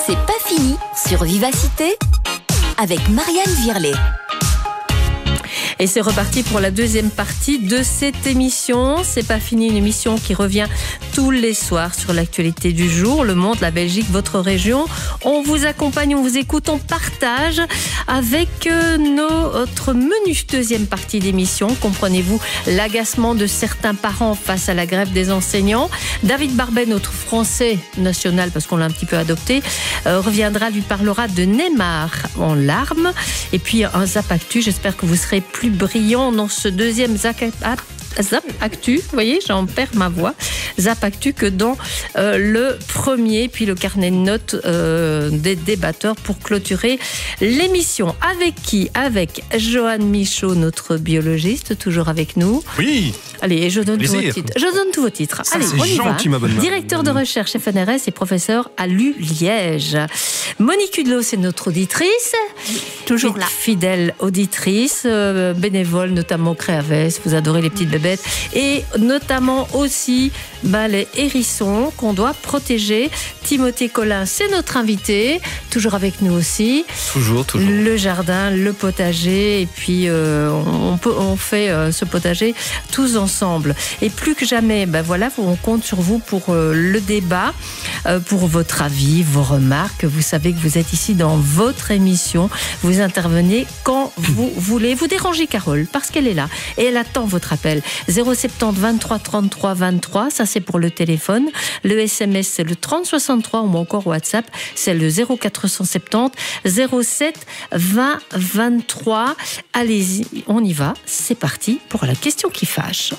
C'est pas fini sur Vivacité avec Marianne Virlet. Et c'est reparti pour la deuxième partie de cette émission. C'est pas fini, une émission qui revient tous les soirs sur l'actualité du jour, le monde, la Belgique, votre région. On vous accompagne, on vous écoute, on partage avec notre menu deuxième partie d'émission. Comprenez-vous l'agacement de certains parents face à la grève des enseignants. David Barbet, notre français national, parce qu'on l'a un petit peu adopté, reviendra, lui parlera de Neymar en larmes. Et puis un Zap Actu, j'espère que vous serez plus brillant dans ce deuxième Zap Actu, vous voyez, j'en perds ma voix, Zap Actu, que dans le premier, puis le carnet de notes des débatteurs pour clôturer l'émission. Avec qui? Avec Johan Michaud, notre biologiste, toujours avec nous. Oui. Allez, je donne tous vos titres. Je donne tous vos titres. Ça, allez, c'est on y gentil, va. ma bonne Marie. Directeur de recherche FNRS et professeur à l'U-Liège. Monique Hudlot, c'est notre auditrice. Toujours là. Fidèle auditrice, bénévole, notamment au Créaves. Vous adorez les petites bébêtes. Et notamment aussi les hérissons qu'on doit protéger. Timothée Collin, c'est notre invité. Toujours avec nous aussi. Toujours. Le jardin, le potager. Et puis, on fait ce potager tous ensemble. Et plus que jamais, voilà, on compte sur vous pour le débat, pour votre avis, vos remarques. Vous savez que vous êtes ici dans votre émission. Vous intervenez quand vous voulez. Vous dérangez Carole, parce qu'elle est là. Et elle attend votre appel. 070 23 33 23, ça c'est pour le téléphone. Le SMS, c'est le 30 63, ou encore WhatsApp, c'est le 0470 07 20 23. Allez-y, on y va. C'est parti pour la question qui fâche.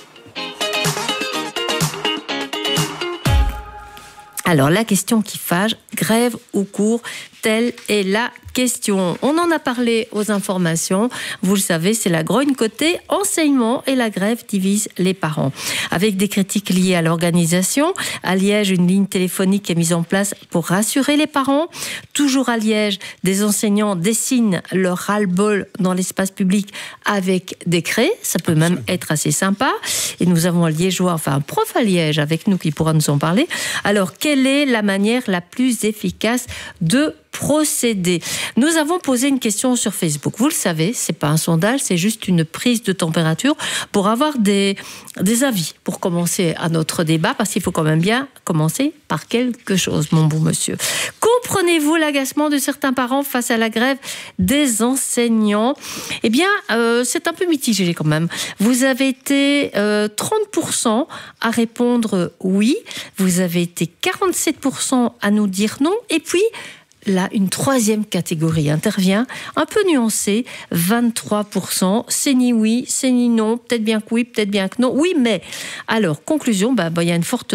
Alors, la question qui fâche, grève ou cours, telle est la question. On en a parlé aux informations. Vous le savez, c'est la grogne côté enseignement et la grève divise les parents. Avec des critiques liées à l'organisation, à Liège, une ligne téléphonique est mise en place pour rassurer les parents. Toujours à Liège, des enseignants dessinent leur ras-le-bol dans l'espace public avec des craies. Ça peut même être assez sympa. Et nous avons un liégeois, un prof à Liège avec nous qui pourra nous en parler. Alors, quelle est la manière la plus efficace de procéder? Nous avons posé une question sur Facebook. Vous le savez, c'est pas un sondage, c'est juste une prise de température pour avoir des avis pour commencer à notre débat, parce qu'il faut quand même bien commencer par quelque chose, mon bon monsieur. Comprenez-vous l'agacement de certains parents face à la grève des enseignants? Eh bien, c'est un peu mitigé quand même. Vous avez été 30% à répondre oui, vous avez été 47% à nous dire non, et puis là, une troisième catégorie intervient, un peu nuancée, 23%, c'est ni oui, c'est ni non, peut-être bien que oui, peut-être bien que non, oui, mais. Alors, conclusion, il y a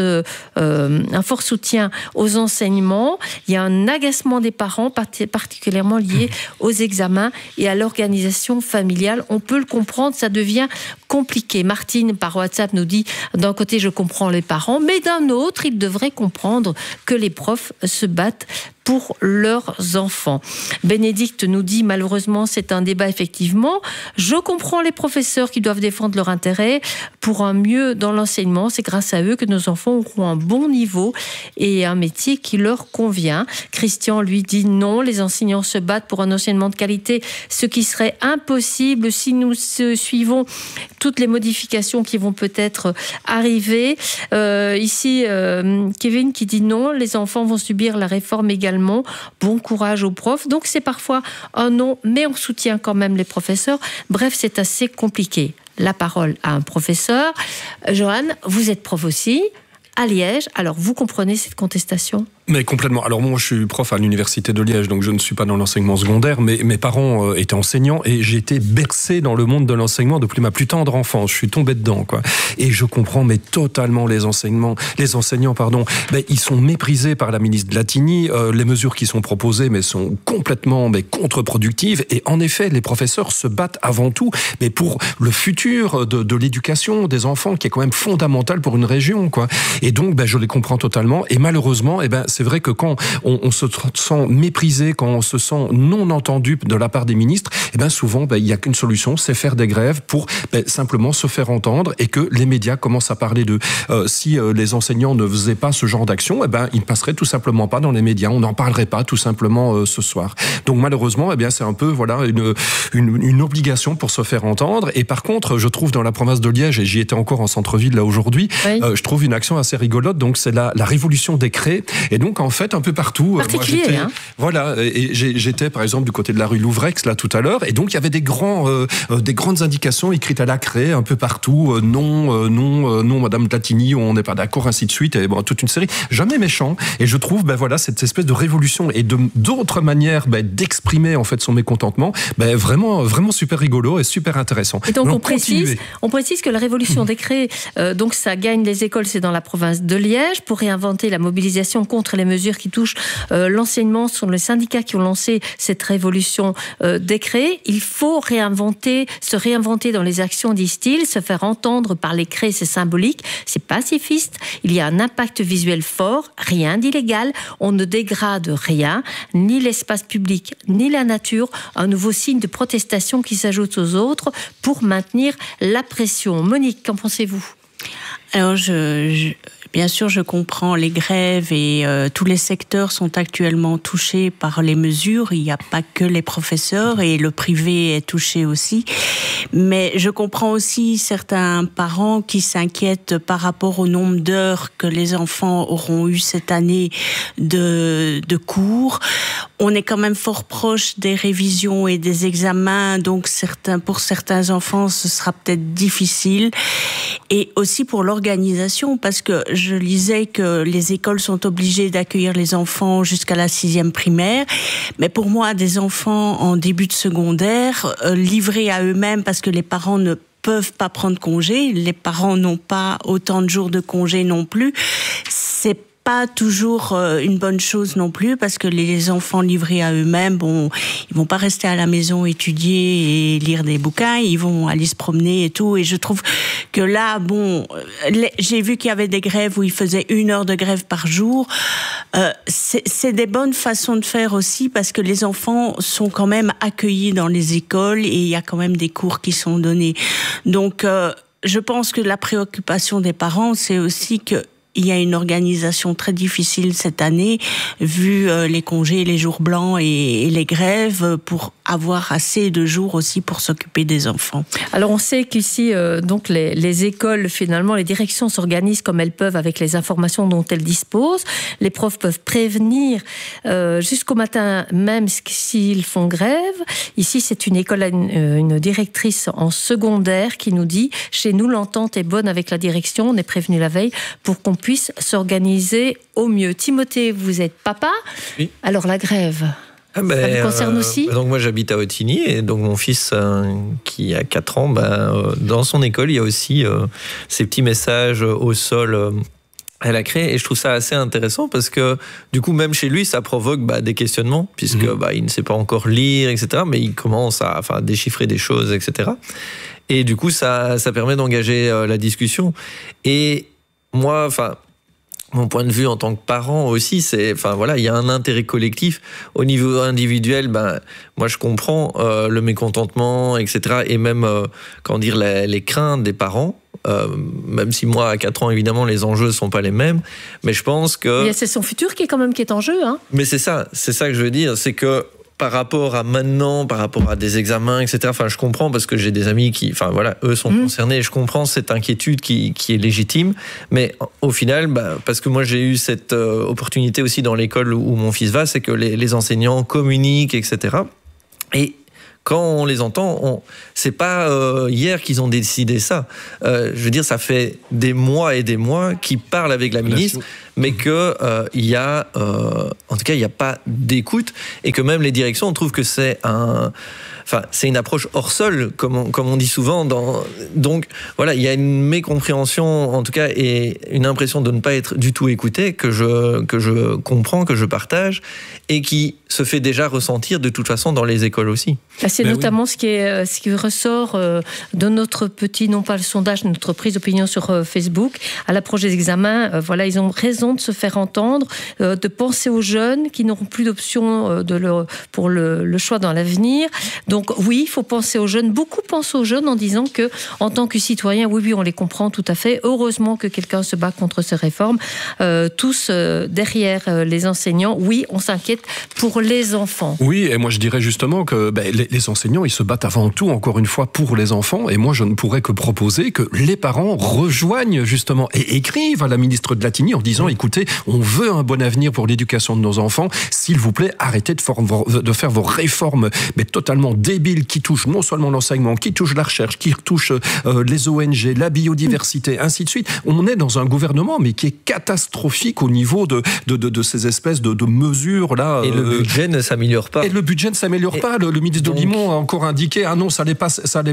un fort soutien aux enseignements, il y a un agacement des parents, particulièrement lié aux examens et à l'organisation familiale. On peut le comprendre, ça devient compliqué. Martine, par WhatsApp, nous dit, d'un côté, je comprends les parents, mais d'un autre, ils devraient comprendre que les profs se battent pour leurs enfants. Bénédicte nous dit, malheureusement, c'est un débat effectivement. Je comprends les professeurs qui doivent défendre leur intérêt pour un mieux dans l'enseignement. C'est grâce à eux que nos enfants auront un bon niveau et un métier qui leur convient. Christian, lui, dit non, les enseignants se battent pour un enseignement de qualité, ce qui serait impossible si nous suivons toutes les modifications qui vont peut-être arriver. Ici, Kevin qui dit non, les enfants vont subir la réforme également. Bon courage aux profs. Donc c'est parfois un non, mais on soutient quand même les professeurs. Bref, c'est assez compliqué. La parole à un professeur. Johan, vous êtes prof aussi à Liège. Alors vous comprenez cette contestation ? Mais complètement. Alors moi, je suis prof à l'université de Liège, donc je ne suis pas dans l'enseignement secondaire, mais mes parents étaient enseignants et j'ai été bercé dans le monde de l'enseignement depuis ma plus tendre enfance. Je suis tombé dedans, quoi. Et je comprends, mais totalement les enseignants, ils sont méprisés par la ministre Latini. Les mesures qui sont proposées, sont complètement, contre-productives. Et en effet, les professeurs se battent avant tout, mais pour le futur de l'éducation des enfants, qui est quand même fondamental pour une région, quoi. Et donc, je les comprends totalement. Et malheureusement, c'est vrai que quand on se sent méprisé, quand on se sent non entendu de la part des ministres, eh ben souvent, il n'y a qu'une solution, c'est faire des grèves pour simplement se faire entendre et que les médias commencent à parler d'eux. Si les enseignants ne faisaient pas ce genre d'action, eh ben ils ne passeraient tout simplement pas dans les médias. On n'en parlerait pas tout simplement ce soir. Donc malheureusement, eh bien c'est un peu une obligation pour se faire entendre. Et par contre, je trouve dans la province de Liège, et j'y étais encore en centre-ville là aujourd'hui, oui. Je trouve une action assez rigolote. Donc c'est la révolution des craies. Et donc en fait un peu partout. Particulier, moi, voilà. Et j'étais par exemple du côté de la rue Louvrex là tout à l'heure. Et donc il y avait des grandes indications écrites à la craie un peu partout. Non, Madame Platini, on n'est pas d'accord, ainsi de suite. Et toute une série. Jamais méchant. Et je trouve cette espèce de révolution et d'autres manières d'exprimer en fait son mécontentement, vraiment super rigolo et super intéressant. Et donc on précise que la révolution des craies, donc ça gagne les écoles, c'est dans la province de Liège, pour réinventer la mobilisation contre les mesures qui touchent l'enseignement. Ce sont les syndicats qui ont lancé cette révolution des craies. Il faut se réinventer dans les actions, disent-ils, se faire entendre par les craies, c'est symbolique, c'est pacifiste, il y a un impact visuel fort, rien d'illégal, on ne dégrade rien, ni l'espace public, ni la nature, un nouveau signe de protestation qui s'ajoute aux autres pour maintenir la pression. Monique, qu'en pensez-vous ? Alors, bien sûr, je comprends les grèves et tous les secteurs sont actuellement touchés par les mesures. Il n'y a pas que les professeurs et le privé est touché aussi. Mais je comprends aussi certains parents qui s'inquiètent par rapport au nombre d'heures que les enfants auront eu cette année de cours. On est quand même fort proche des révisions et des examens, donc pour certains enfants, ce sera peut-être difficile. Et aussi pour l'organisation, parce que je lisais que les écoles sont obligées d'accueillir les enfants jusqu'à la 6e primaire. Mais pour moi, des enfants en début de secondaire, livrés à eux-mêmes parce que les parents ne peuvent pas prendre congé, les parents n'ont pas autant de jours de congé non plus, c'est pas toujours une bonne chose non plus, parce que les enfants livrés à eux-mêmes, ils vont pas rester à la maison étudier et lire des bouquins, ils vont aller se promener et tout. Et je trouve que là, j'ai vu qu'il y avait des grèves où ils faisaient 1 heure de grève par jour. C'est des bonnes façons de faire aussi, parce que les enfants sont quand même accueillis dans les écoles et il y a quand même des cours qui sont donnés. Donc, je pense que la préoccupation des parents, c'est aussi que il y a une organisation très difficile cette année, vu les congés, les jours blancs et les grèves, pour avoir assez de jours aussi pour s'occuper des enfants. Alors on sait qu'ici, donc les écoles, finalement, les directions s'organisent comme elles peuvent avec les informations dont elles disposent. Les profs peuvent prévenir jusqu'au matin même s'ils font grève. Ici, c'est une école, une directrice en secondaire qui nous dit « Chez nous, l'entente est bonne avec la direction, on est prévenu la veille pour qu'on puisse s'organiser au mieux. » Timothée, vous êtes papa. Oui. Alors la grève, ça vous concerne aussi ? Donc moi j'habite à Ottigny et donc mon fils qui a 4 ans, dans son école il y a aussi ces petits messages au sol à la craie, et je trouve ça assez intéressant parce que du coup même chez lui ça provoque des questionnements puisque il ne sait pas encore lire, etc. Mais il commence à déchiffrer des choses, etc. Et du coup ça permet d'engager la discussion. Et moi, mon point de vue en tant que parent aussi, c'est, il y a un intérêt collectif. Au niveau individuel, moi je comprends le mécontentement, etc. Et même, les craintes des parents. Même si moi, à 4 ans, évidemment, les enjeux ne sont pas les mêmes. Mais je pense que... C'est son futur qui est en jeu. Hein. Mais c'est ça que je veux dire. C'est que par rapport à maintenant, par rapport à des examens, etc. Je comprends parce que j'ai des amis qui, eux sont concernés. Et je comprends cette inquiétude qui est légitime. Mais au final, parce que moi j'ai eu cette opportunité aussi dans l'école où mon fils va, c'est que les enseignants communiquent, etc. Et quand on les entend, c'est pas hier qu'ils ont décidé ça. Je veux dire, ça fait des mois et des mois qu'ils parlent avec la ministre, mais que il y a, en tout cas, il n'y a pas d'écoute, et que même les directions trouvent que c'est une approche hors sol, comme on dit souvent. Donc voilà, il y a une mécompréhension, en tout cas, et une impression de ne pas être du tout écouté, que je comprends, que je partage, et qui se fait déjà ressentir de toute façon dans les écoles aussi. C'est notamment ce qui ressort de notre petit, non pas le sondage, notre prise d'opinion sur Facebook, à l'approche des examens. Ils ont raison raison de se faire entendre, de penser aux jeunes qui n'auront plus d'option pour le choix dans l'avenir. Donc oui, il faut penser aux jeunes. Beaucoup pensent aux jeunes en disant que, en tant que citoyens, oui, on les comprend tout à fait. Heureusement que quelqu'un se bat contre ces réformes. Tous derrière les enseignants, oui, on s'inquiète pour les enfants. Oui, et moi je dirais justement que les enseignants, ils se battent avant tout, encore une fois, pour les enfants. Et moi, je ne pourrais que proposer que les parents rejoignent justement et écrivent à la ministre de Lattigny en disant, écoutez, on veut un bon avenir pour l'éducation de nos enfants. S'il vous plaît, arrêtez de faire vos réformes, mais totalement débiles, qui touchent non seulement l'enseignement, qui touchent la recherche, qui touchent les ONG, la biodiversité, ainsi de suite. On est dans un gouvernement, mais qui est catastrophique au niveau de ces espèces de mesures là. Et le budget ne s'améliore pas. Et le budget ne s'améliore pas. Le ministre de Limon a encore indiqué, non, ça n'allait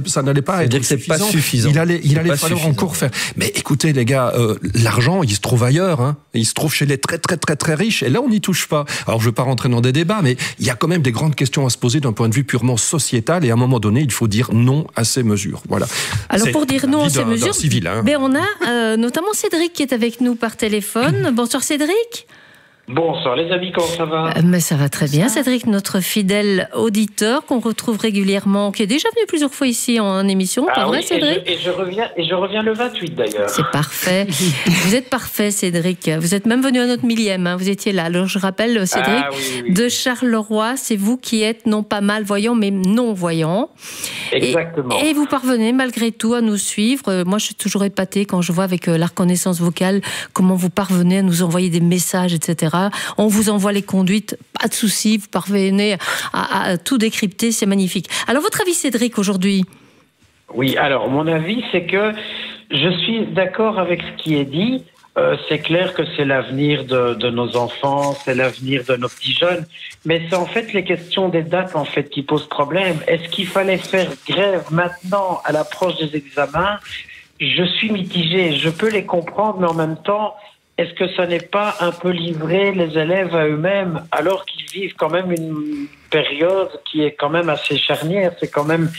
pas être suffisant. Il allait falloir encore faire. Mais écoutez les gars, l'argent, il se trouve ailleurs. Hein. Il se trouve chez les très très très très riches. Et là, on n'y touche pas. Alors, je ne veux pas rentrer dans des débats, mais il y a quand même des grandes questions à se poser d'un point de vue purement sociétal. Et à un moment donné, il faut dire non à ces mesures. Voilà. Alors, pour dire non à ces mesures, civil, hein. Mais on a notamment Cédric qui est avec nous par téléphone. Bonsoir Cédric. Bonsoir les amis, comment ça va ? Mais ça va très bien, Cédric, notre fidèle auditeur qu'on retrouve régulièrement, qui est déjà venu plusieurs fois ici en émission, pas vrai Cédric ? Et je reviens le 28 d'ailleurs. C'est parfait. Vous êtes parfait Cédric, vous êtes même venu à notre millième, hein. Vous étiez là. Alors je rappelle Cédric, oui. De Charleroi, c'est vous qui êtes non pas malvoyant mais non-voyant. Exactement. Et vous parvenez malgré tout à nous suivre. Moi je suis toujours épatée quand je vois avec la reconnaissance vocale comment vous parvenez à nous envoyer des messages, etc. On vous envoie les conduites, pas de souci, vous parvenez à tout décrypter, c'est magnifique. Alors, votre avis, Cédric, aujourd'hui ? Oui, alors, mon avis, c'est que je suis d'accord avec ce qui est dit. C'est clair que c'est l'avenir de nos enfants, c'est l'avenir de nos petits jeunes, mais c'est en fait les questions des dates en fait qui posent problème. Est-ce qu'il fallait faire grève maintenant à l'approche des examens ? Je suis mitigé, je peux les comprendre, mais en même temps, est-ce que ça n'est pas un peu livrer les élèves à eux-mêmes alors qu'ils vivent quand même une période qui est quand même assez charnière? C'est quand même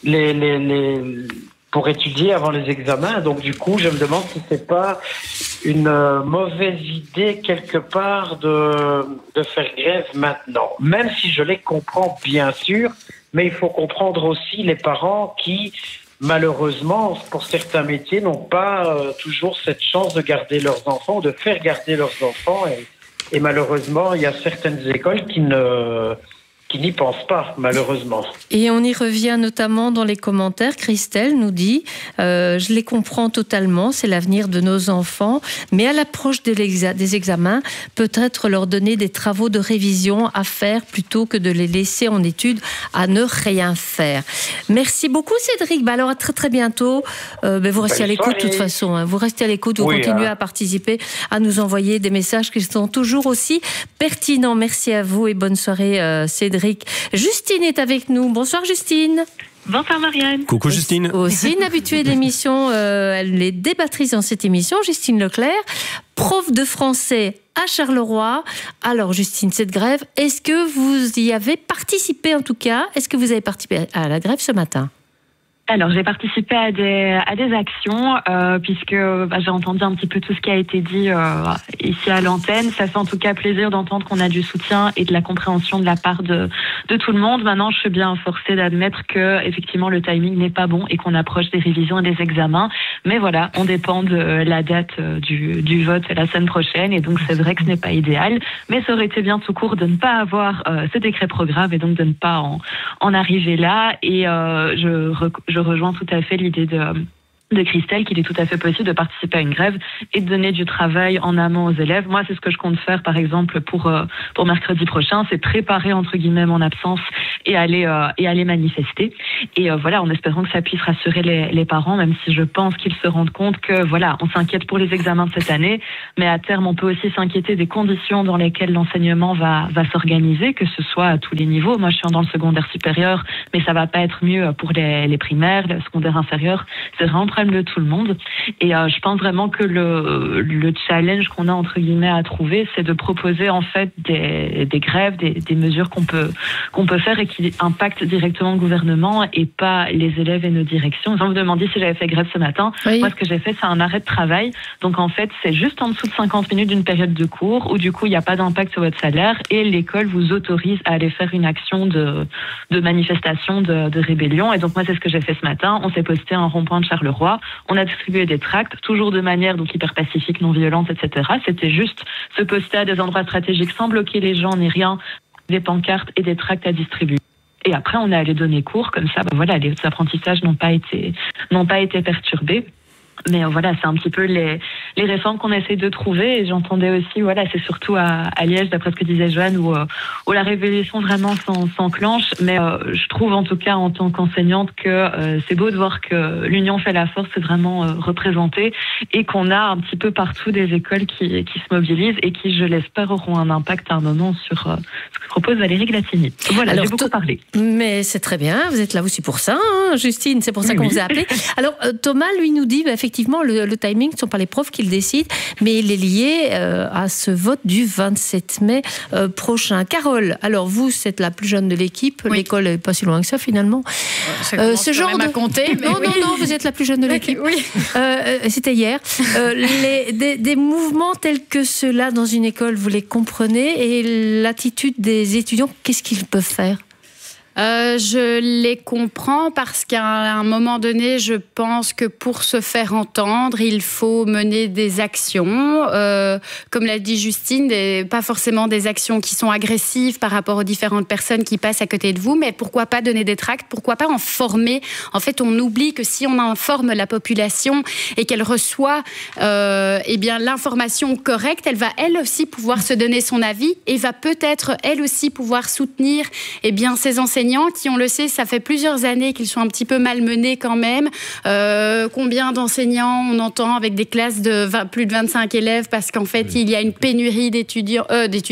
pour étudier avant les examens. Donc du coup, je me demande si c'est pas une mauvaise idée quelque part de faire grève maintenant. Même si je les comprends bien sûr, mais il faut comprendre aussi les parents qui malheureusement, pour certains métiers, n'ont pas toujours cette chance de garder leurs enfants, de faire garder leurs enfants. Et malheureusement, il y a certaines écoles qui n'y pensent pas, malheureusement. Et on y revient notamment dans les commentaires. Christelle nous dit je les comprends totalement, c'est l'avenir de nos enfants, mais à l'approche des examens, peut-être leur donner des travaux de révision à faire plutôt que de les laisser en études à ne rien faire. Merci beaucoup Cédric. Alors à très très bientôt. Vous restez à l'écoute de toute façon. Hein. Vous restez à l'écoute, vous continuez à participer, à nous envoyer des messages qui sont toujours aussi pertinents. Merci à vous et bonne soirée Cédric. Justine est avec nous. Bonsoir Justine. Bonsoir Marianne. Coucou Justine. Aussi une habituée de l'émission, elle est débattrice dans cette émission, Justine Leclerc, prof de français à Charleroi. Alors Justine, cette grève, est-ce que vous y avez participé en tout cas ? Est-ce que vous avez participé à la grève ce matin ? Alors, j'ai participé à des actions puisque j'ai entendu un petit peu tout ce qui a été dit ici à l'antenne. Ça fait en tout cas plaisir d'entendre qu'on a du soutien et de la compréhension de la part de tout le monde. Maintenant, je suis bien forcée d'admettre que effectivement le timing n'est pas bon et qu'on approche des révisions et des examens. Mais voilà, on dépend de la date du vote la semaine prochaine et donc c'est vrai que ce n'est pas idéal. Mais ça aurait été bien tout court de ne pas avoir ce décret programme et donc de ne pas en arriver là. Et je rejoins tout à fait l'idée de Christelle qu'il est tout à fait possible de participer à une grève et de donner du travail en amont aux élèves. Moi, c'est ce que je compte faire, par exemple, pour mercredi prochain, c'est préparer, entre guillemets, mon absence et aller manifester. Et voilà, en espérant que ça puisse rassurer les parents, même si je pense qu'ils se rendent compte que, voilà, on s'inquiète pour les examens de cette année, mais à terme, on peut aussi s'inquiéter des conditions dans lesquelles l'enseignement va s'organiser, que ce soit à tous les niveaux. Moi, je suis dans le secondaire supérieur, mais ça va pas être mieux pour les primaires, le secondaire inférieur. C'est vraiment de tout le monde. Et je pense vraiment que le challenge qu'on a entre guillemets à trouver, c'est de proposer en fait des grèves, des mesures qu'on peut faire et qui impactent directement le gouvernement et pas les élèves et nos directions. Vous me demandiez si j'avais fait grève ce matin. Oui. Moi, ce que j'ai fait, c'est un arrêt de travail. Donc, en fait, c'est juste en dessous de 50 minutes d'une période de cours où, du coup, il n'y a pas d'impact sur votre salaire et l'école vous autorise à aller faire une action de manifestation, de rébellion. Et donc, moi, c'est ce que j'ai fait ce matin. On s'est posté à un rond-point de Charleroi. On a distribué des tracts, toujours de manière donc hyper pacifique, non violente, etc. C'était juste se poster à des endroits stratégiques sans bloquer les gens ni rien, des pancartes et des tracts à distribuer. Et après, on est allé donner cours, comme ça, voilà, les apprentissages n'ont pas été perturbés. Mais voilà, c'est un petit peu les réformes qu'on essaie de trouver. Et j'entendais aussi, voilà, c'est surtout à Liège, d'après ce que disait Joanne, où la révolution vraiment s'enclenche. Mais je trouve en tout cas en tant qu'enseignante que c'est beau de voir que l'union fait la force, c'est vraiment représenté et qu'on a un petit peu partout des écoles qui se mobilisent et qui, je l'espère, auront un impact à un moment sur ce que propose Valérie Glatini. Voilà, j'ai beaucoup parlé. Mais c'est très bien, vous êtes là aussi pour ça, hein, Justine, c'est pour ça qu'on vous a appelé. Alors Thomas, lui, nous dit, effectivement, le timing, ce ne sont pas les profs qui le décident, mais il est lié à ce vote du 27 mai prochain. Carole, alors vous, c'est la plus jeune de l'équipe, l'école n'est pas si loin que ça finalement. Ce genre de compter. Non, vous êtes la plus jeune de l'équipe. Oui. C'était hier. Des mouvements tels que ceux-là dans une école, vous les comprenez, et l'attitude des étudiants, qu'est-ce qu'ils peuvent faire ? Je les comprends parce qu'à un moment donné, je pense que pour se faire entendre, il faut mener des actions. Comme l'a dit Justine, pas forcément des actions qui sont agressives par rapport aux différentes personnes qui passent à côté de vous, mais pourquoi pas donner des tracts, pourquoi pas en former. En fait, on oublie que si on informe la population et qu'elle reçoit l'information correcte, elle va elle aussi pouvoir se donner son avis et va peut-être elle aussi pouvoir soutenir ses enseignants qui, on le sait, ça fait plusieurs années qu'ils sont un petit peu malmenés quand même. Combien d'enseignants on entend avec des classes de plus de 25 élèves parce qu'en fait, il y a une pénurie d'étudiants.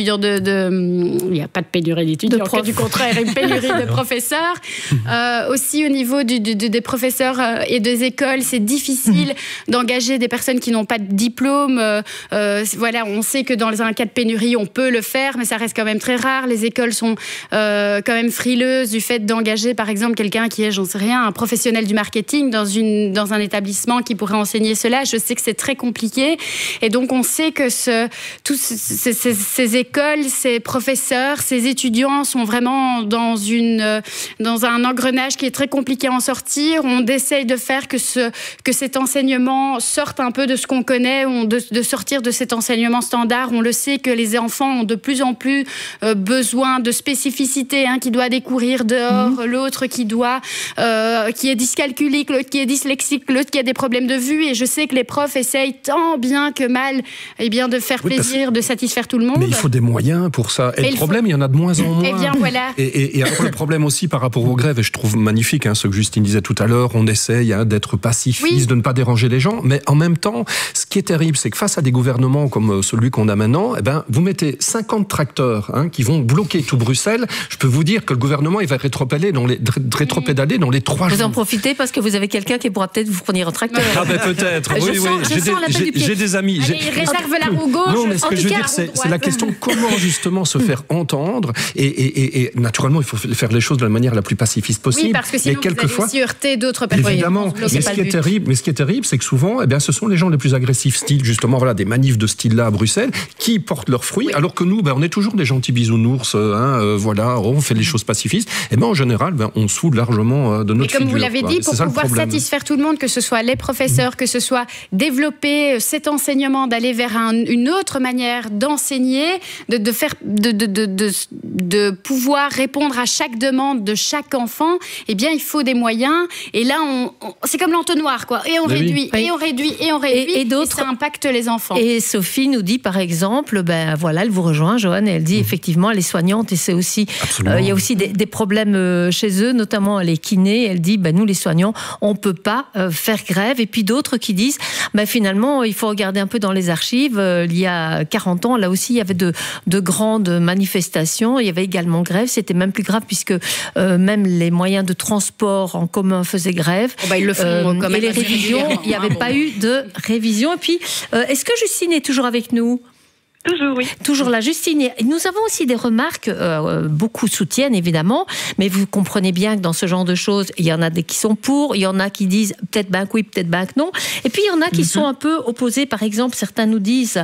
Il n'y a pas de pénurie d'étudiants, du contraire, une pénurie de professeurs. Aussi, au niveau des professeurs et des écoles, c'est difficile d'engager des personnes qui n'ont pas de diplôme. On sait que dans un cas de pénurie, on peut le faire, mais ça reste quand même très rare. Les écoles sont quand même frileuses du fait d'engager, par exemple, quelqu'un qui est, j'en sais rien, un professionnel du marketing dans un établissement qui pourrait enseigner cela. Je sais que c'est très compliqué. Et donc, on sait que tous ces écoles, ces professeurs, ces étudiants sont vraiment dans un engrenage qui est très compliqué à en sortir. On essaye de faire que cet enseignement sorte un peu de ce qu'on connaît, de sortir de cet enseignement standard. On le sait que les enfants ont de plus en plus besoin de spécificité, qui doit découvrir dehors, l'autre qui est dyscalculique, l'autre qui est dyslexique, l'autre qui a des problèmes de vue. Et je sais que les profs essayent tant bien que mal de faire plaisir, de satisfaire tout le monde. Mais il faut des moyens pour ça. Et le problème, il y en a de moins en moins. Voilà. Et alors le problème aussi par rapport aux grèves, et je trouve magnifique ce que Justine disait tout à l'heure, on essaye d'être pacifiste, de ne pas déranger les gens, mais en même temps, ce qui est terrible, c'est que face à des gouvernements comme celui qu'on a maintenant, vous mettez 50 tracteurs qui vont bloquer tout Bruxelles. Je peux vous dire que le gouvernement, il va rétropédaler dans les 3 jours. Vous en profitez parce que vous avez quelqu'un qui pourra peut-être vous fournir un tracteur. Ah peut-être. J'ai des amis. Allez, il réserve la roue gauche. Non, mais ce que je veux dire, c'est la question comment justement se faire entendre. Et naturellement, il faut faire les choses de la manière la plus pacifiste possible. Oui, parce que sinon, vous allez aussi heurter d'autres personnes. Évidemment. Mais ce qui est terrible, c'est que souvent, ce sont les gens les plus agressifs, style justement, des manifs de style-là à Bruxelles, qui portent leurs fruits, alors que nous, on est toujours des gentils bisounours, on fait les choses pacifistes. Et en général, on se fout largement de notre figure. Et comme vous l'avez dit, pour pouvoir satisfaire tout le monde, que ce soit les professeurs, que ce soit développer cet enseignement, d'aller vers une autre manière d'enseigner, de pouvoir répondre à chaque demande de chaque enfant, il faut des moyens. Et là, c'est comme l'entonnoir, quoi. Et on réduit, et on réduit, et on réduit, et ça impacte les enfants. Et Sophie nous dit, par exemple, elle vous rejoint, Joanne, et elle dit effectivement, elle est soignante, et c'est aussi, il y a aussi des problèmes chez eux, notamment les kinés. Elle dit, nous les soignants, on peut pas faire grève. Et puis d'autres qui disent, finalement, il faut regarder un peu dans les archives. Il y a 40 ans, là aussi, il y avait de grandes manifestations. Il y avait également grève. C'était même plus grave puisque même les moyens de transport en commun faisaient grève. Ils le font quand même. Et les révisions, il n'y avait pas eu de révision. Et puis, est-ce que Justine est toujours avec nous ? Toujours, oui. Toujours là, Justine. Et nous avons aussi des remarques, beaucoup soutiennent évidemment, mais vous comprenez bien que dans ce genre de choses, il y en a des qui sont pour, il y en a qui disent peut-être ben que oui, peut-être ben que non. Et puis il y en a qui sont un peu opposés. Par exemple, certains nous disent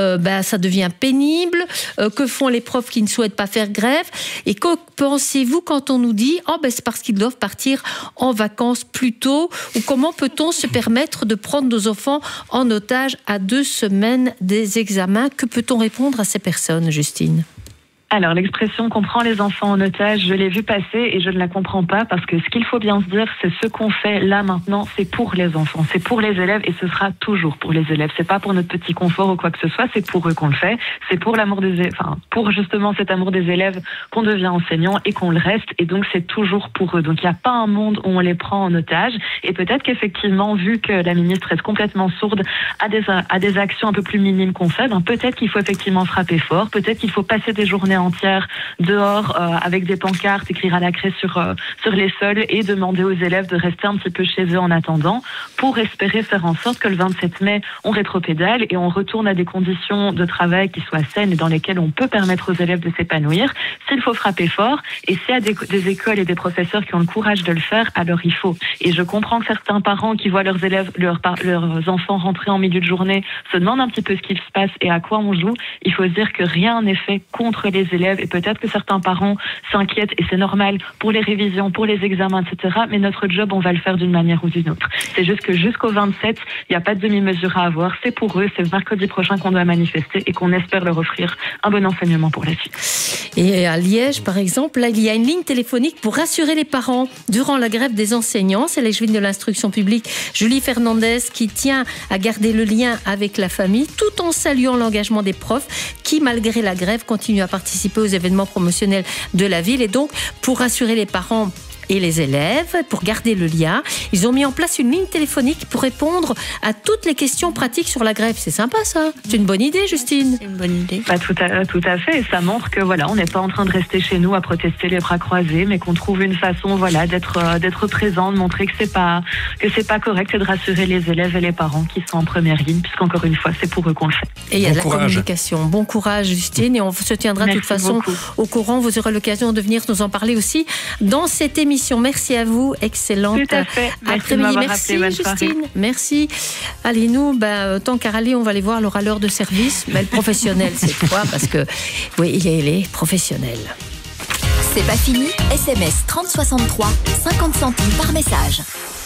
ça devient pénible, que font les profs qui ne souhaitent pas faire grève? Et que pensez-vous quand on nous dit c'est parce qu'ils doivent partir en vacances plus tôt? Ou comment peut-on se permettre de prendre nos enfants en otage à 2 semaines des examens? Que peut-on répondre à ces personnes, Justine? Alors, l'expression « qu'on prend les enfants en otage », je l'ai vue passer et je ne la comprends pas parce que ce qu'il faut bien se dire, c'est ce qu'on fait là maintenant, c'est pour les enfants, c'est pour les élèves et ce sera toujours pour les élèves. C'est pas pour notre petit confort ou quoi que ce soit, c'est pour eux qu'on le fait. C'est pour l'amour pour justement cet amour des élèves qu'on devient enseignant et qu'on le reste. Et donc, c'est toujours pour eux. Donc, il n'y a pas un monde où on les prend en otage. Et peut-être qu'effectivement, vu que la ministre est complètement sourde à des actions un peu plus minimes qu'on fait, peut-être qu'il faut effectivement frapper fort. Peut-être qu'il faut passer des journées entière dehors avec des pancartes, écrire à la craie sur les sols et demander aux élèves de rester un petit peu chez eux en attendant pour espérer faire en sorte que le 27 mai, on rétropédale et on retourne à des conditions de travail qui soient saines et dans lesquelles on peut permettre aux élèves de s'épanouir. S'il faut frapper fort et s'il y a des écoles et des professeurs qui ont le courage de le faire, alors il faut. Et je comprends que certains parents qui voient leurs élèves, leurs enfants rentrer en milieu de journée se demandent un petit peu ce qu'il se passe et à quoi on joue. Il faut se dire que rien n'est fait contre les élèves et peut-être que certains parents s'inquiètent et c'est normal pour les révisions, pour les examens, etc. Mais notre job, on va le faire d'une manière ou d'une autre. C'est juste que jusqu'au 27, il n'y a pas de demi-mesure à avoir. C'est pour eux, c'est mercredi prochain qu'on doit manifester et qu'on espère leur offrir un bon enseignement pour la suite. Et à Liège, par exemple, là, il y a une ligne téléphonique pour rassurer les parents durant la grève des enseignants. C'est l'échevine de l'instruction publique, Julie Fernandez, qui tient à garder le lien avec la famille tout en saluant l'engagement des profs qui, malgré la grève, continuent à participer aux événements promotionnels de la ville. Et donc, pour rassurer les parents et les élèves, pour garder le lien, ils ont mis en place une ligne téléphonique pour répondre à toutes les questions pratiques sur la grève. C'est sympa, ça. C'est une bonne idée, Justine. C'est une bonne idée. Tout à fait. Et ça montre que on n'est pas en train de rester chez nous à protester les bras croisés, mais qu'on trouve une façon, d'être présent, de montrer que c'est pas correct, et de rassurer les élèves et les parents qui sont en première ligne, puisqu'encore une fois, c'est pour eux qu'on le fait. Et il y a de la communication. Bon courage, Justine, et on se tiendra de toute façon au courant. Vous aurez l'occasion de venir nous en parler aussi dans cette émission. Merci à vous, excellente après-midi. Merci Justine, merci. Allez, nous, tant qu'à râler, on va aller voir le râleur de service, mais le professionnel cette fois, parce que oui, il est professionnel. C'est pas fini, SMS 3063, 50 centimes par message.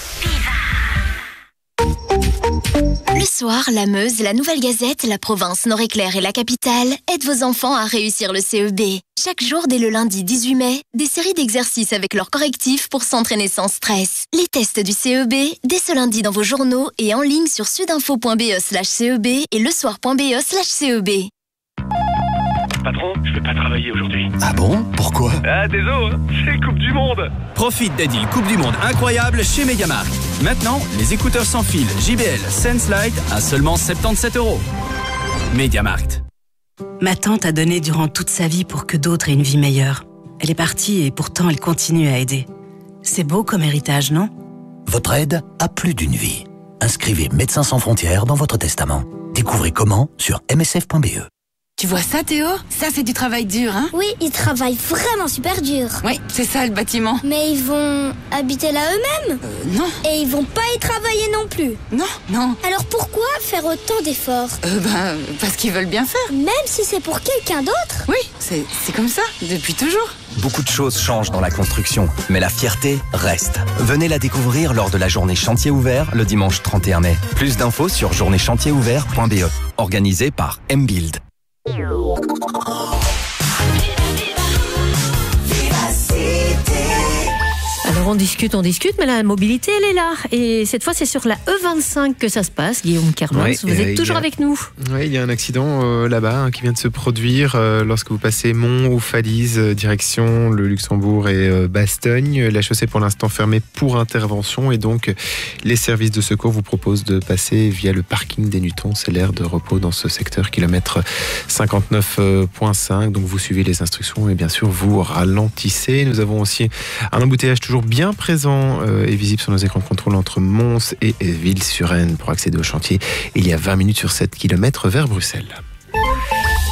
Le soir, la Meuse, la Nouvelle Gazette, la province Nord-Éclair et la capitale aident vos enfants à réussir le CEB. Chaque jour, dès le lundi 18 mai, des séries d'exercices avec leurs correctifs pour s'entraîner sans stress. Les tests du CEB, dès ce lundi dans vos journaux et en ligne sur sudinfo.be/CEB et lesoir.be/CEB. Patron, je vais pas travailler aujourd'hui. Ah bon? Pourquoi? Ah, désolé, c'est Coupe du Monde. Profite des deals Coupe du Monde incroyables chez Mediamarkt. Maintenant, les écouteurs sans fil JBL Sense Lite à seulement 77 €. Mediamarkt. Ma tante a donné durant toute sa vie pour que d'autres aient une vie meilleure. Elle est partie et pourtant elle continue à aider. C'est beau comme héritage, non? Votre aide a plus d'une vie. Inscrivez Médecins sans frontières dans votre testament. Découvrez comment sur msf.be. Tu vois ça, Théo? Ça, c'est du travail dur, hein? Oui, ils travaillent vraiment super dur. Oui, c'est ça, le bâtiment. Mais ils vont habiter là eux-mêmes? Non. Et ils vont pas y travailler non plus? Non. Alors pourquoi faire autant d'efforts? Parce qu'ils veulent bien faire. Même si c'est pour quelqu'un d'autre? Oui, c'est comme ça, depuis toujours. Beaucoup de choses changent dans la construction, mais la fierté reste. Venez la découvrir lors de la journée chantier ouvert le dimanche 31 mai. Plus d'infos sur journée-chantier-ouvert.be. Organisé par M-Build. Alors on discute, mais la mobilité, elle est là. Et cette fois, c'est sur la E25 que ça se passe. Guillaume Kermans, vous êtes toujours avec nous. Oui, il y a un accident là-bas qui vient de se produire lorsque vous passez Mont ou Falize, direction le Luxembourg et Bastogne. La chaussée pour l'instant fermée pour intervention et donc les services de secours vous proposent de passer via le parking des Nutons. C'est l'aire de repos dans ce secteur, kilomètre 59.5. Donc vous suivez les instructions et bien sûr vous ralentissez. Nous avons aussi un embouteillage toujours bien présent et visible sur nos écrans de contrôle entre Mons et Ville-sur-Aisne pour accéder au chantier. Il y a 20 minutes sur 7 km vers Bruxelles.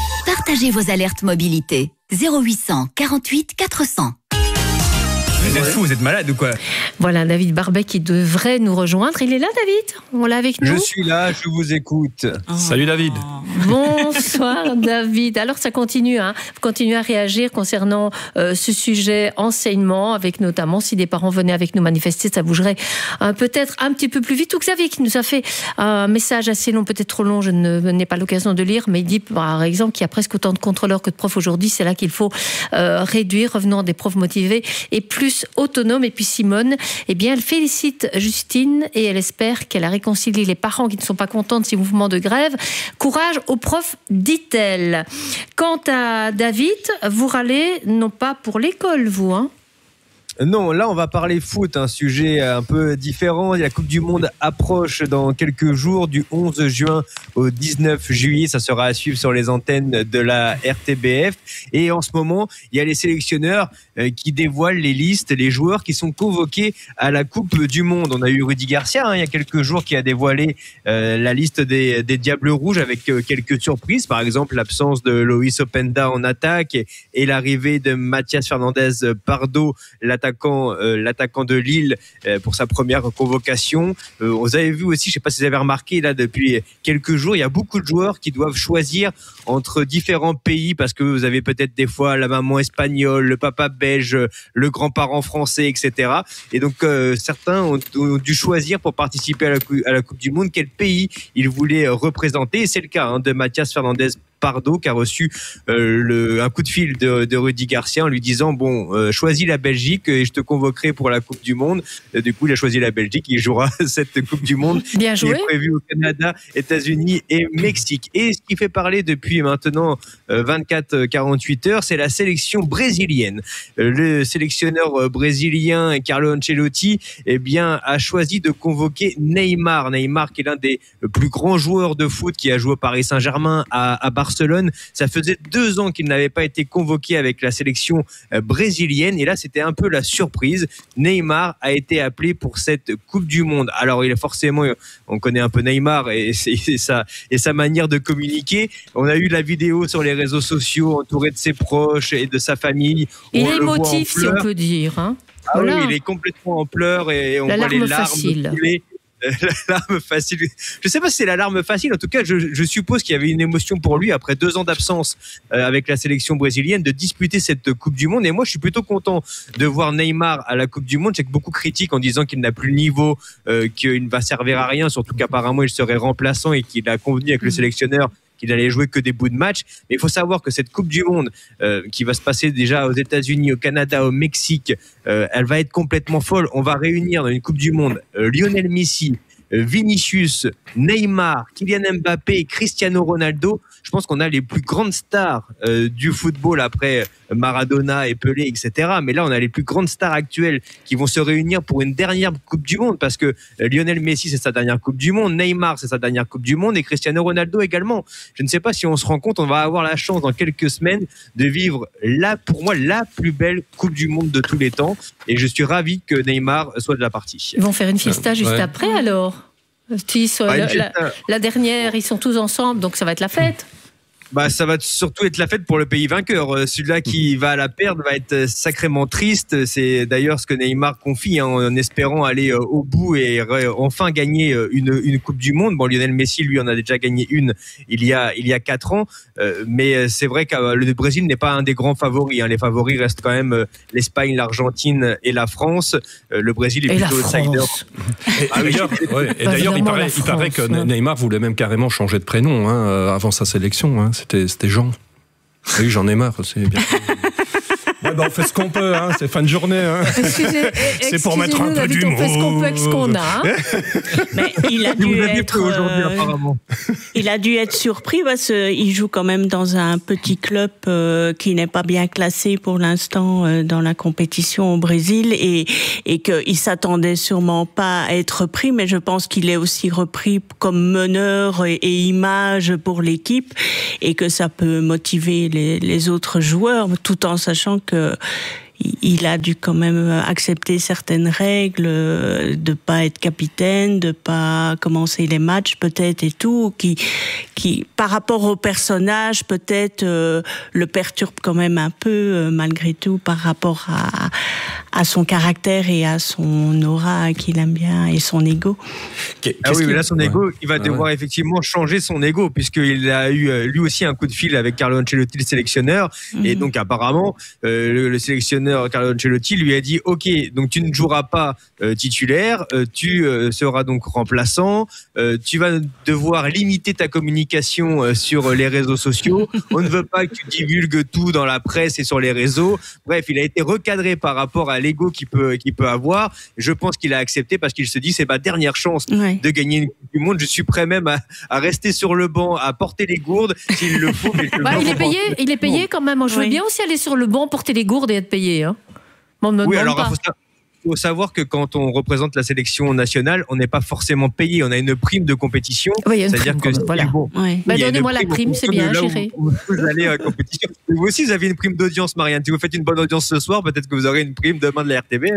partagez vos alertes mobilité. 0800 48 400. Vous êtes fou, vous êtes malade ou quoi? Voilà, David Barbet qui devrait nous rejoindre. Il est là, David? On l'a avec nous? Je suis là, je vous écoute. Salut David. Bonsoir David. Alors ça continue, hein. Vous continuez à réagir concernant ce sujet enseignement, avec notamment si des parents venaient avec nous manifester, ça bougerait peut-être un petit peu plus vite. Ou Xavier qui nous a fait un message assez long, peut-être trop long, je n'ai pas l'occasion de lire, mais il dit par exemple qu'il y a presque autant de contrôleurs que de profs aujourd'hui. C'est là qu'il faut réduire, revenons à des profs motivés et plus autonomes. Et puis Simone, eh bien, elle félicite Justine et elle espère qu'elle a réconcilié les parents qui ne sont pas contents de ces mouvements de grève. Courage aux profs, dit-elle. Quant à David, vous râlez non pas pour l'école, vous, hein? Non, là on va parler foot, un sujet un peu différent. La Coupe du Monde approche dans quelques jours, du 11 juin au 19 juillet. Ça sera à suivre sur les antennes de la RTBF. Et en ce moment, il y a les sélectionneurs qui dévoilent les listes, les joueurs qui sont convoqués à la Coupe du Monde. On a eu Rudy Garcia, il y a quelques jours, qui a dévoilé la liste des Diables Rouges avec quelques surprises. Par exemple, l'absence de Loïs Openda en attaque et l'arrivée de Mathias Fernandez Pardo, l'attaquant de Lille, pour sa première convocation. Vous avez vu aussi, je ne sais pas si vous avez remarqué, là depuis quelques jours, il y a beaucoup de joueurs qui doivent choisir entre différents pays parce que vous avez peut-être des fois la maman espagnole, le papa belge, le grand-parent français, etc. Et donc certains ont dû choisir pour participer à la Coupe du Monde quel pays ils voulaient représenter. Et c'est le cas de Mathias Fernandez Pardo qui a reçu un coup de fil de Rudy Garcia en lui disant choisis la Belgique et je te convoquerai pour la Coupe du Monde. Du coup, il a choisi la Belgique. Il jouera cette Coupe du Monde Bien joué. qui est prévue au Canada, États-Unis et Mexique. Et ce qui fait parler depuis maintenant 24-48 heures, c'est la sélection brésilienne. Le sélectionneur brésilien Carlo Ancelotti a choisi de convoquer Neymar. Neymar qui est l'un des plus grands joueurs de foot, qui a joué au Paris Saint-Germain, à Barcelone. Ça faisait 2 ans qu'il n'avait pas été convoqué avec la sélection brésilienne et là c'était un peu la surprise. Neymar a été appelé pour cette Coupe du Monde. Alors on connaît un peu Neymar et sa manière de communiquer. On a eu la vidéo sur les réseaux sociaux entouré de ses proches et de sa famille. Il est émotif, si on peut dire, hein. Voilà. Oui, il est complètement en pleurs et on voit les larmes couler. L'alarme facile. Je ne sais pas si c'est l'alarme facile. En tout cas, je suppose qu'il y avait une émotion pour lui après 2 ans d'absence avec la sélection brésilienne de disputer cette Coupe du Monde. Et moi, je suis plutôt content de voir Neymar à la Coupe du Monde. C'est que beaucoup critiquent en disant qu'il n'a plus le niveau, qu'il ne va servir à rien, surtout qu'apparemment il serait remplaçant et qu'il a convenu avec le sélectionneur qu'il n'allait jouer que des bouts de match. Mais il faut savoir que cette Coupe du Monde qui va se passer déjà aux États-Unis, au Canada, au Mexique, elle va être complètement folle. On va réunir dans une Coupe du Monde Lionel Messi, Vinicius, Neymar, Kylian Mbappé et Cristiano Ronaldo. Je pense qu'on a les plus grandes stars du football après Maradona et Pelé, etc. Mais là, on a les plus grandes stars actuelles qui vont se réunir pour une dernière Coupe du Monde parce que Lionel Messi, c'est sa dernière Coupe du Monde, Neymar, c'est sa dernière Coupe du Monde et Cristiano Ronaldo également. Je ne sais pas si on se rend compte, on va avoir la chance dans quelques semaines de vivre pour moi, la plus belle Coupe du Monde de tous les temps. Et je suis ravi que Neymar soit de la partie. Ils vont faire une fiesta juste après alors. La dernière, ils sont tous ensemble, donc ça va être la fête. Ça va surtout être la fête pour le pays vainqueur. Celui-là qui va à la perdre va être sacrément triste. C'est d'ailleurs ce que Neymar confie en espérant aller au bout et enfin gagner une Coupe du Monde. Lionel Messi, lui, en a déjà gagné une il y a 4 ans. Mais c'est vrai que le Brésil n'est pas un des grands favoris. Les favoris restent quand même l'Espagne, l'Argentine et la France. Le Brésil est plutôt outsider. Et d'ailleurs, il paraît que Neymar voulait même carrément changer de prénom avant sa sélection. C'était Jean. Oui, j'en ai marre, c'est bien. On fait ce qu'on peut, c'est fin de journée. C'est pour mettre un peu d'humour. On fait ce qu'on peut avec ce qu'on a. Mais il a dû être surpris parce qu'il joue quand même dans un petit club qui n'est pas bien classé pour l'instant dans la compétition au Brésil et qu'il s'attendait sûrement pas à être pris, mais je pense qu'il est aussi repris comme meneur et image pour l'équipe et que ça peut motiver les autres joueurs tout en sachant que il a dû quand même accepter certaines règles, de pas être capitaine, de pas commencer les matchs peut-être et tout, qui par rapport au personnage peut-être le perturbe quand même un peu malgré tout par rapport à son caractère et à son aura qu'il aime bien et son ego. Ah oui, mais là son ego, il va devoir effectivement changer son ego puisqu'il a eu lui aussi un coup de fil avec Carlo Ancelotti, le sélectionneur, et donc apparemment le sélectionneur Carlo Ancelotti lui a dit ok, donc tu ne joueras pas titulaire, tu seras donc remplaçant, tu vas devoir limiter ta communication sur les réseaux sociaux, on ne veut pas que tu divulgues tout dans la presse et sur les réseaux. Bref, il a été recadré par rapport à l'ego qu'il peut avoir. Je pense qu'il a accepté parce qu'il se dit c'est ma dernière chance de gagner une Coupe du Monde, je suis prêt même à rester sur le banc, à porter les gourdes s'il le faut. Mais il est payé quand même. Je veux bien aussi aller sur le banc, porter les gourdes et être payé. Hein. Oui, alors il faut savoir que quand on représente la sélection nationale, on n'est pas forcément payé. On a une prime de compétition. Oui, c'est-à-dire que voilà. Donnez-moi la prime, c'est bien, chérie. Vous allez à la compétition. Vous aussi, vous avez une prime d'audience, Marianne. Si vous faites une bonne audience ce soir, peut-être que vous aurez une prime demain de la RTBF.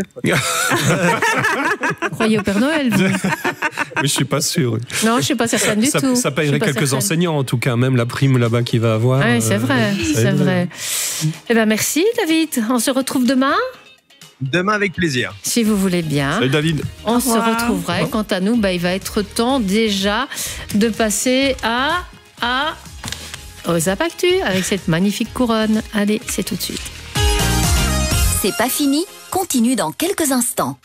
Vous croyez au Père Noël, vous? Mais je suis pas sûr. Non, je suis pas certaine du tout. Ça payerait quelques enseignants, en tout cas, même la prime là-bas qu'il va avoir. Oui, c'est vrai, c'est vrai. Eh ben merci, David. On se retrouve demain. Demain avec plaisir. Si vous voulez bien. Salut David. On se retrouvera. Et quant à nous, il va être temps déjà de passer aux Zap Actu avec cette magnifique couronne. Allez, c'est tout de suite. C'est pas fini, continue dans quelques instants.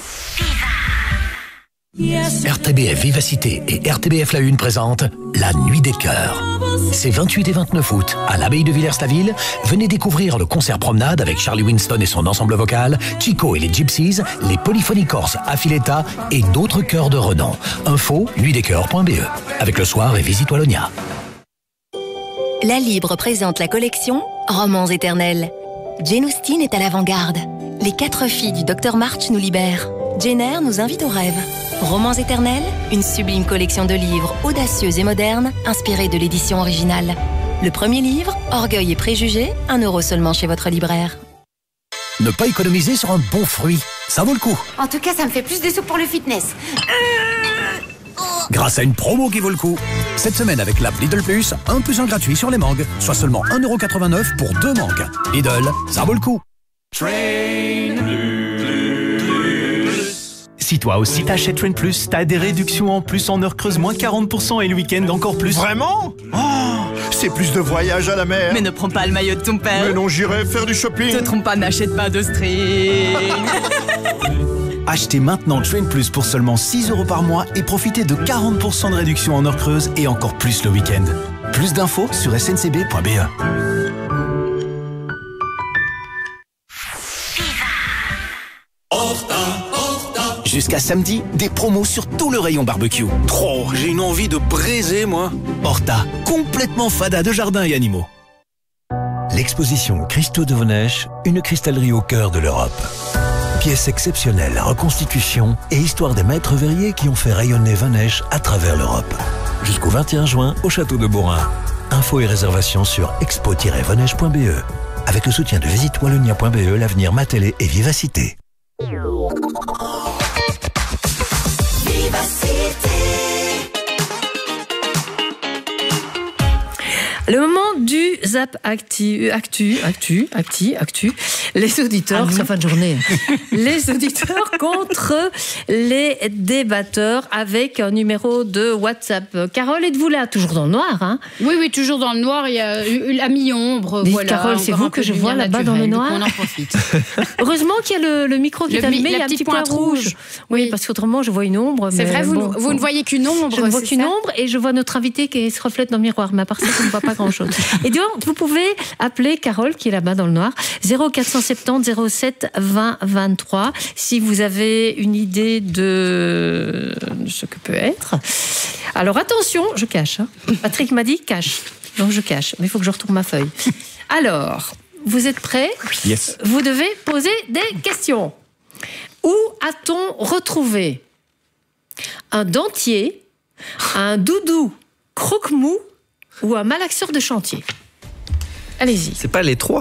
RTBF Vivacité et RTBF La Une présentent La Nuit des Cœurs. C'est 28 et 29 août, à l'abbaye de Villers-la-Ville. Venez découvrir le concert promenade avec Charlie Winston et son ensemble vocal, Chico et les Gypsies, les polyphonies corses Affiletta et d'autres chœurs de renom. Info, nuitdescoeurs.be. Avec le soir et Visite Wallonia. La Libre présente la collection Romans éternels. Jane Austen est à l'avant-garde. Les 4 filles du Dr March nous libèrent. Jane Eyre nous invite au rêve. Romans éternels, une sublime collection de livres audacieux et modernes, inspirés de l'édition originale. Le premier livre, Orgueil et préjugés, 1 € seulement chez votre libraire. Ne pas économiser sur un bon fruit, ça vaut le coup. En tout cas, ça me fait plus de sous pour le fitness. Grâce à une promo qui vaut le coup. Cette semaine avec l'app Lidl Plus, 1 + 1 gratuit sur les mangues, soit seulement 1,89 € pour 2 mangues. Lidl, ça vaut le coup. Si toi aussi t'achètes Train Plus, t'as des réductions en plus en heures creuses, moins 40% et le week-end encore plus. Vraiment? Oh, c'est plus de voyages à la mer. Mais ne prends pas le maillot de ton père. Mais non, j'irai faire du shopping. Te trompe pas, n'achète pas de string. Achetez maintenant Train Plus pour seulement 6 € par mois et profitez de 40% de réduction en heures creuses et encore plus le week-end. Plus d'infos sur sncb.be. Jusqu'à samedi, des promos sur tout le rayon barbecue. Trop, j'ai une envie de braiser, moi. Horta, complètement fada de jardins et animaux. L'exposition Christo de Vonèche, une cristallerie au cœur de l'Europe. Pièce exceptionnelle, reconstitution et histoire des maîtres verriers qui ont fait rayonner Vonèche à travers l'Europe. Jusqu'au 21 juin au château de Beaurain. Infos et réservations sur expo-vonèche.be. Avec le soutien de Visite Wallonia.be, l'avenir Matélé et Vivacité. Le moment du Zap Actu. Les auditeurs, c'est fin de journée. Les auditeurs contre les débatteurs avec un numéro de WhatsApp. Carole, êtes-vous là? Toujours dans le noir, hein? Oui, toujours dans le noir. Il y a la mi-ombre. Voilà, Carole, c'est vous que je vois là-bas dans le noir? On en profite. Heureusement qu'il y a le micro qui est allumé, il y a un petit point rouge. Oui, parce qu'autrement, je vois une ombre. C'est vrai, vous ne voyez qu'une ombre. Je ne vois qu'une ombre et je vois notre invité qui se reflète dans le miroir. Mais à part ça, je ne vois pas grand-chose. Et donc, vous pouvez appeler Carole, qui est là-bas dans le noir, 0470 07 20 23, si vous avez une idée de ce que peut être. Alors, attention, je cache. Hein. Patrick m'a dit cache. Donc, je cache. Mais il faut que je retourne ma feuille. Alors, vous êtes prêts? Yes. Vous devez poser des questions. Où a-t-on retrouvé un dentier, un doudou croque-mou ou un malaxeur de chantier? Allez-y. C'est pas les 3?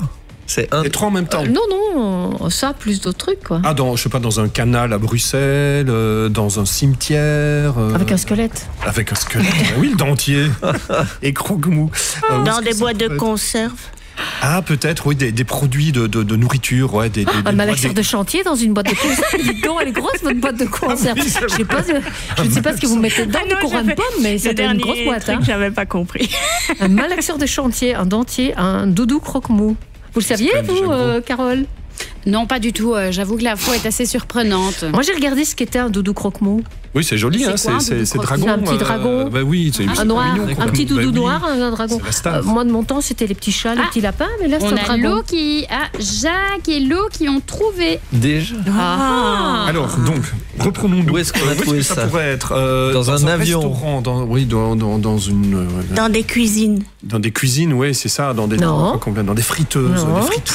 C'est un. Les trois en même temps. Non, ça, plus d'autres trucs, quoi. Ah, je sais pas, dans un canal à Bruxelles, dans un cimetière. Avec un squelette. Avec un squelette, oui, le dentier. Et croque-mou. Dans des boîtes de conserve. Ah, peut-être, oui, des produits de nourriture, ouais. Un malaxeur de chantier dans une boîte de conserve. Dites donc, elle est grosse, votre boîte de conserve. Je ne sais pas ce que vous mettez dedans, du courant de pomme, mais c'est une grosse boîte. J'avais pas compris. Un malaxeur de chantier, un dentier, un doudou croque-mou. Vous le saviez, vous, Carole? Non, pas du tout. J'avoue que l'info est assez surprenante. Moi, j'ai regardé ce qu'était un doudou croque-mou. Oui, c'est joli, c'est dragon. C'est un petit dragon. Bah oui, c'est un noir, mignon, un petit doudou noir, un dragon. Moi, de mon temps, c'était les petits chats, les petits lapins, mais là, c'est un dragon. Jacques et Lo qui ont trouvé. Déjà. Alors, donc, reprenons-nous. Où est-ce qu'on a trouvé ça pourrait être dans un avion. Restaurant, dans une. Dans des cuisines. Dans des cuisines, oui, c'est ça. Dans des friteuses.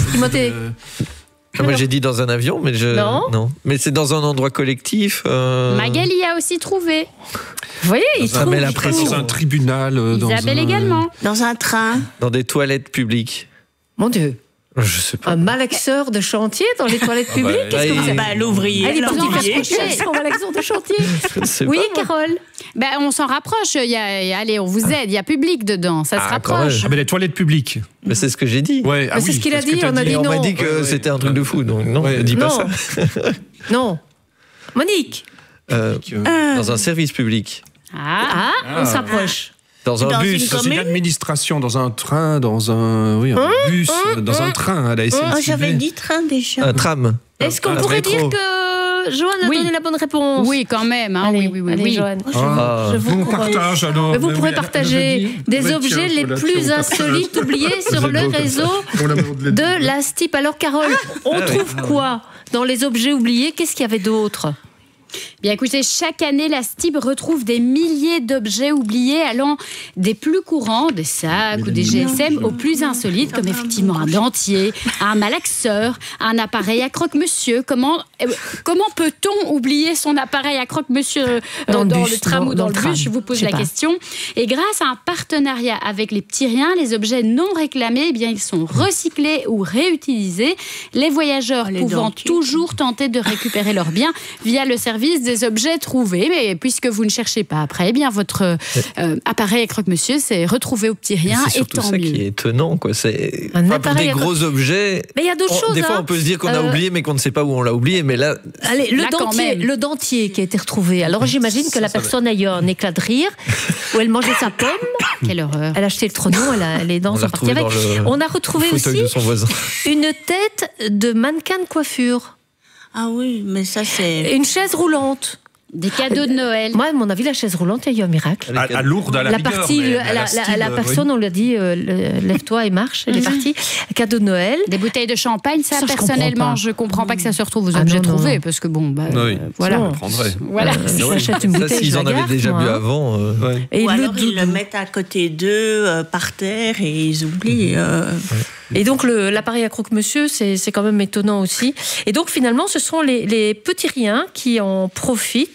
Moi j'ai dit dans un avion, mais non. Mais c'est dans un endroit collectif. Magali a aussi trouvé. Vous voyez, dans un tribunal. Isabelle également. Dans un train. Dans des toilettes publiques. Mon Dieu. Je sais pas. Un malaxeur de chantier dans les toilettes publiques. Qu'est-ce que vous avez l'ouvrier. Elle est partie faire son malaxeur de chantier. Oui, Carole. On s'en rapproche. Allez, on vous aide. Il y a public dedans. Ça se rapproche. Mais les toilettes publiques. Mais c'est ce que j'ai dit. Ouais, c'est ce qu'il a dit. On a dit non. On m'a dit que c'était un truc de fou. Donc non, ne dis pas ça. Non. Monique. Dans un service public. On s'approche. Dans un bus, dans une administration, dans un train, dans un bus, dans un train à la SNCF. J'avais dit train déjà. Un tram. Est-ce qu'on pourrait dire que Joanne a donné la bonne réponse? Oui, quand même. Allez, Joanne. Je vous partage alors. Vous pourrez partager des objets les plus insolites oubliés sur le réseau de la STIP. Alors, Carole, on trouve quoi dans les objets oubliés? Qu'est-ce qu'il y avait d'autre? Bien écoutez, chaque année, la STIB retrouve des milliers d'objets oubliés allant des plus courants, des sacs ou des GSM, aux plus insolites, comme effectivement un dentier, un malaxeur, un appareil à croque-monsieur. Comment peut-on oublier son appareil à croque-monsieur dans le tram ou dans le bus? Je vous pose la question. Et grâce à un partenariat avec les petits riens, les objets non réclamés, ils sont recyclés ou réutilisés. Les voyageurs pouvant toujours tenter de récupérer leurs biens via le service des objets trouvés, mais puisque vous ne cherchez pas après, votre appareil à croque-monsieur, c'est retrouvé au petit rien, et tant mieux. C'est surtout ça qui est étonnant, quoi. C'est pour des gros objets. Mais il y a d'autres choses. Des fois, on peut se dire qu'on a oublié, mais qu'on ne sait pas où on l'a oublié. Mais là, le dentier qui a été retrouvé. Alors, j'imagine que la personne a eu un éclat de rire, où elle mangeait sa pomme. Quelle horreur. Elle a acheté le trognon, les dents sont parties avec. On a retrouvé aussi une tête de mannequin de coiffure. Ah oui, mais ça c'est... Une chaise roulante. Des cadeaux de Noël. Moi, à mon avis, la chaise roulante, il y a eu un miracle. À Lourdes, à la la personne, on lui a dit, lève-toi et marche. Elle est partie. Cadeau de Noël. Des bouteilles de champagne, ça personnellement, je comprends pas que ça se retrouve aux objets trouvés, parce que voilà. On prendrait. Voilà. Si j'achète une bouteille, s'ils en avaient déjà bu avant. Ou alors ils le mettent à côté d'eux, par terre, et ils oublient. Et donc, l'appareil à croque-monsieur, c'est quand même étonnant aussi. Et donc, finalement, ce sont les petits riens qui en profitent.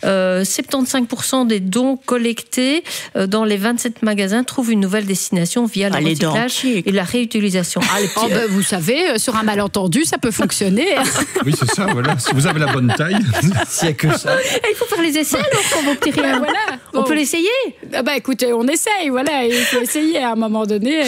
75% des dons collectés dans les 27 magasins trouvent une nouvelle destination via le recyclage et la réutilisation. Vous savez, sur un malentendu, ça peut fonctionner. Oui, c'est ça, voilà. Si vous avez la bonne taille, s'il n'y a que ça. Il faut faire les essais alors pour vos petits riens. Voilà. On peut l'essayer. Écoutez, on essaye, voilà. Il faut essayer à un moment donné.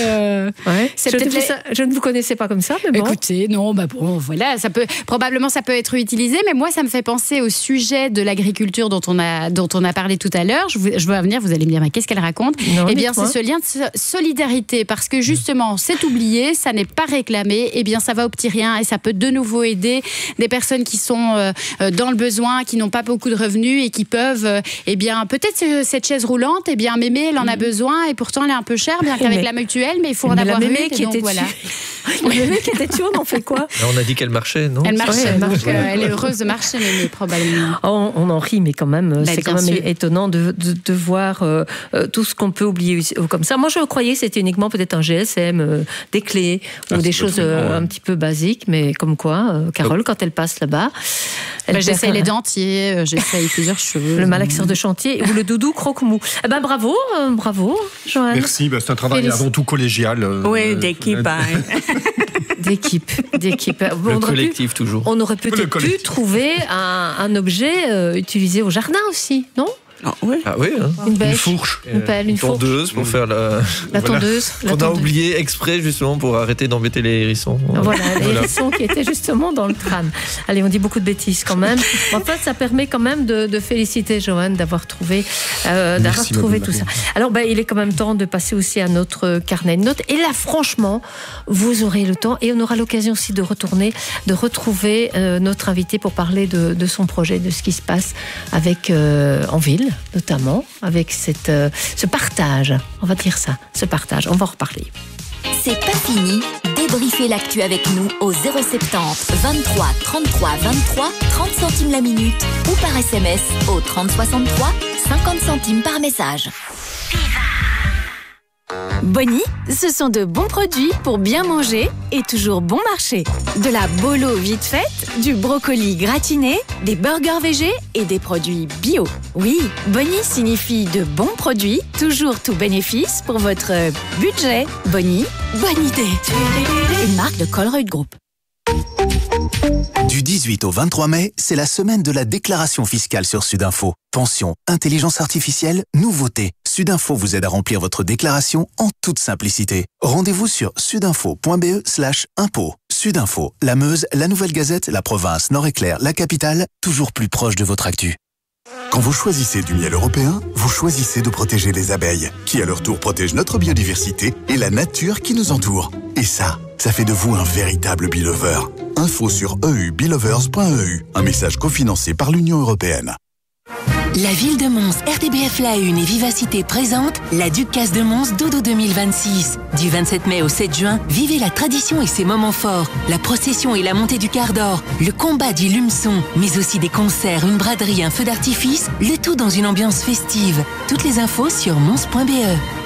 Je ne vous connaissais pas comme ça, mais bon. Écoutez, non, voilà. Probablement, ça peut être utilisé, mais moi, ça me fait penser au sujet de l'agriculture dont on a parlé tout à l'heure. Je vais venir, vous allez me dire, mais qu'est-ce qu'elle raconte? Non, c'est ce lien de solidarité, parce que justement, c'est oublié, ça n'est pas réclamé, ça va au petit rien, et ça peut de nouveau aider des personnes qui sont dans le besoin, qui n'ont pas beaucoup de revenus, et qui peuvent, peut-être cette chaise roulante, mémé, elle en a besoin, et pourtant elle est un peu chère, bien qu'avec la mutuelle, mais il faut en avoir une. Qui était voilà. La mémé qui était dessus, on en fait quoi? On a dit qu'elle marchait, non? Elle marchait, elle est heureuse de marcher, mémé, probablement. On en rit, mais quand même, c'est quand même étonnant de voir tout ce qu'on peut oublier comme ça. Moi, je croyais que c'était uniquement peut-être un GSM, des clés ou des choses un petit peu basiques, mais comme quoi, Carole, quand elle passe là-bas... j'essaye les dentiers, j'essaye plusieurs choses. Le malaxeur de chantier ou le doudou croque-mou. Bravo, Joanne. Merci, c'est un travail avant tout collégial. Oui, d'équipe. D'équipe. Le collectif, toujours. On aurait peut-être pu trouver un objet utilisé au jardin aussi, non ? Ah oui, hein. Une bêche, une fourche, une pelle, une tondeuse pour faire la tondeuse. Qu'on a oublié exprès justement pour arrêter d'embêter les hérissons. Voilà, les hérissons qui étaient justement dans le tram. Allez, on dit beaucoup de bêtises quand même. En fait, ça permet quand même de féliciter Joanne d'avoir trouvé tout ça. Alors, il est quand même temps de passer aussi à notre carnet de notes. Et là, franchement, vous aurez le temps et on aura l'occasion aussi de retrouver notre invité pour parler de son projet, de ce qui se passe avec en ville, notamment avec ce partage, on va dire ça, ce partage, on va en reparler. C'est pas fini, débriefez l'actu avec nous au 070 23 33 23, 30 centimes la minute ou par SMS au 30 63, 50 centimes par message. Bonnie, ce sont de bons produits pour bien manger et toujours bon marché. De la bolo vite faite, du brocoli gratiné, des burgers végés et des produits bio. Oui, Bonnie signifie de bons produits, toujours tout bénéfice pour votre budget. Bonnie, bonne idée. Une marque de Colruyt Group. Du 18 au 23 mai, c'est la semaine de la déclaration fiscale sur Sudinfo. Pension, intelligence artificielle, nouveauté. Sudinfo vous aide à remplir votre déclaration en toute simplicité. Rendez-vous sur sudinfo.be/impôt. Sudinfo, la Meuse, la Nouvelle Gazette, la province, Nord-Éclair, la capitale, toujours plus proche de votre actu. Quand vous choisissez du miel européen, vous choisissez de protéger les abeilles, qui à leur tour protègent notre biodiversité et la nature qui nous entoure. Et ça fait de vous un véritable bee-lover. Info sur eubeelovers.eu, un message cofinancé par l'Union européenne. La ville de Mons, RTBF La Une et Vivacité présentent la Ducasse de Mons Dodo 2026. Du 27 mai au 7 juin, vivez la tradition et ses moments forts, la procession et la montée du quart d'or, le combat du lumeçon, mais aussi des concerts, une braderie, un feu d'artifice, le tout dans une ambiance festive. Toutes les infos sur mons.be.